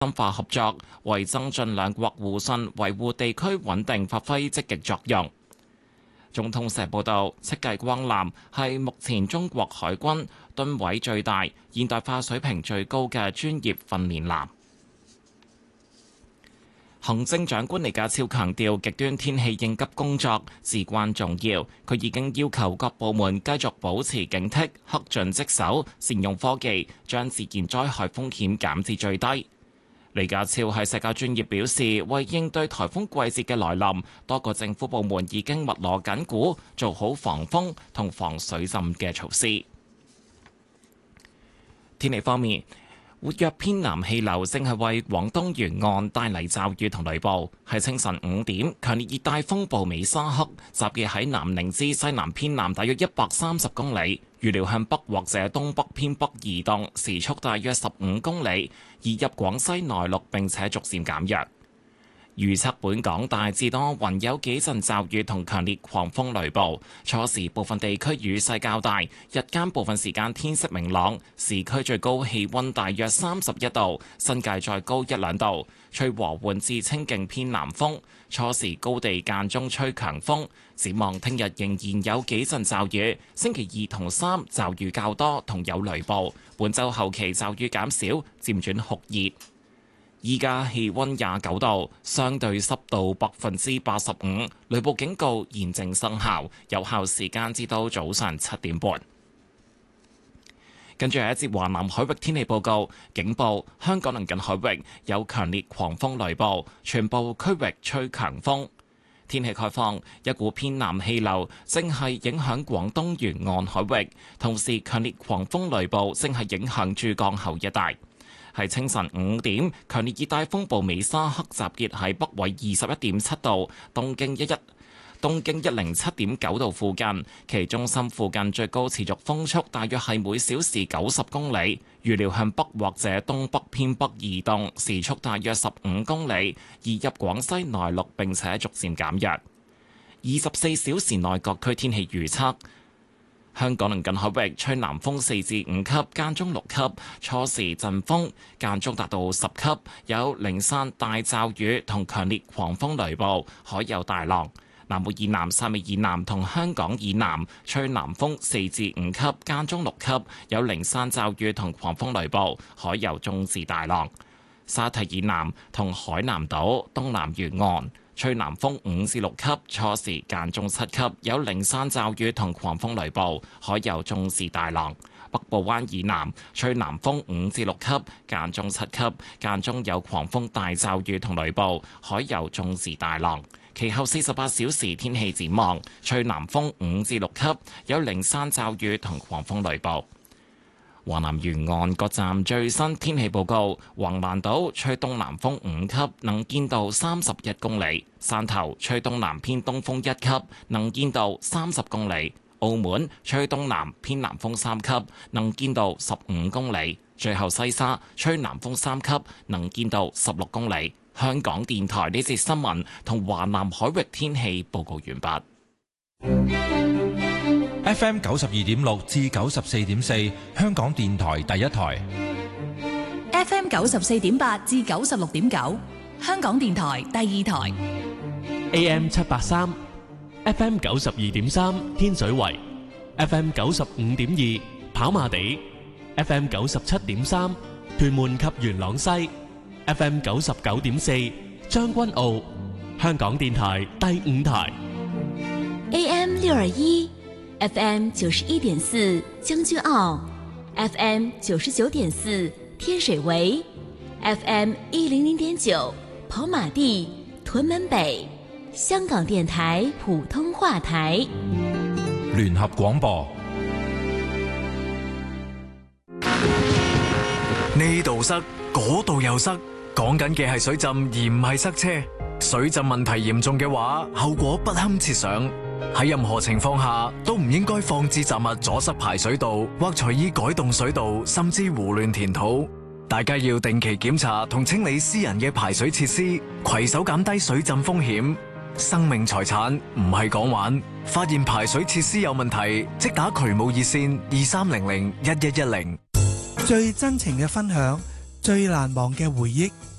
深化合作，為增進兩國互信、維護地區穩定發揮積極作用。中通社報道，戚繼光艦係目前中國海軍噸位最大、現代化水平最高嘅專業訓練艦。行政長官李家超強調，極端天氣應急工作至關重要。佢已經要求各部門繼續保持警惕，恪盡職守，善用科技，將自然災害風險減至最低。李家超喺社交專頁表示，為應對颱風季節嘅來臨，多個政府部門已經密鑼緊鼓，做好防風同防水浸嘅措施。天氣方面，活躍偏南氣流正係為廣東沿岸帶嚟驟雨同雷暴。喺清晨5點，強烈熱帶風暴美沙克集結喺南寧之西南偏南大約130公里，預料向北或者東北偏北移動，時速大約15公里，移入廣西內陸並且逐漸減弱。預測本港大致多雲，有幾陣驟雨同強烈狂風雷暴。初時部分地區雨勢較大，日間部分時間天色明朗。市區最高氣溫大約31度，新界再高1-2度。吹和緩至清勁偏南風。初時高地間中吹強風。展望聽日仍然有幾陣驟雨，星期2同3驟雨較多同有雷暴。本週後期驟雨減少，漸轉酷熱。依家氣溫29度，相對濕度85%，雷暴警告現正生效，有效時間至到早上7點半。跟住係一節華南海域天氣報告，警報：香港鄰近海域有強烈狂風雷暴，全部區域吹強風。天氣概況：一股偏南氣流正係影響廣東沿岸海域，同時強烈狂風雷暴正係影響珠江口一帶。係清晨5點，強烈熱帶風暴美沙克集結喺北緯21.7度、東經107.9度附近，其中心附近最高持續風速大約係每小時90公里，預料向北或者東北偏北移動，時速大約15公里，移入廣西內陸並且逐漸減弱。24小時內各區天氣預測。香港鄰近海域吹南風4至5級，間中6級，初時陣風間中達到10級，有零散大驟雨同強烈狂風雷暴，海有大浪。南部以南、汕尾以南同香港以南吹南風4至5級，間中6級，有零散驟雨同狂風雷暴，海有中至大浪。沙堤以南同海南島東南沿岸吹南風5至6級，初時間中7級，有零散驟雨同狂風雷暴，海有中至大浪。北部灣以南吹南風5至6級，間中7級，間中有狂風大驟雨同雷暴，海有中至大浪。其後48小時天氣展望，吹南風5至6級，有零散驟雨同狂風雷暴。華南沿岸各站最新天氣報告：橫瀾島吹東南風5級，能見度31公里；汕頭吹東南偏東風1級，能見度30公里；澳門吹東南偏南風3級，能見度15公里；最後西沙吹南風3級，能見度16公里。香港電台呢節新聞同華南海域天氣報告完畢。 FM 92.6至94.4，香港電台第一台。 FM 94.8至96.9，香港電台第二台。 AM 783 ，FM 92.3，天水圍 ，FM 95.2，跑馬地 ，FM 97.3，屯門及元朗西 ，FM 99.4，將軍澳，香港電台第五台。 AM 621。FM 91.4將軍澳 ，FM 99.4天水圍 ，FM 100.9跑馬地屯門北，香港電台普通話台。 聯合廣播。 呢度塞，嗰度又塞，講緊嘅係水浸而唔係塞車。水浸問題嚴重嘅話，後果不堪設想。喺任何情況下都唔應該放置雜物阻塞排水道，或隨意改動水道，甚至胡亂填土。大家要定期檢查同清理私人嘅排水設施，攜手減低水浸風險。生命財產唔係講玩，發現排水設施有問題，即打渠務熱線23001110。 最真情嘅分享， 最難忘嘅回憶。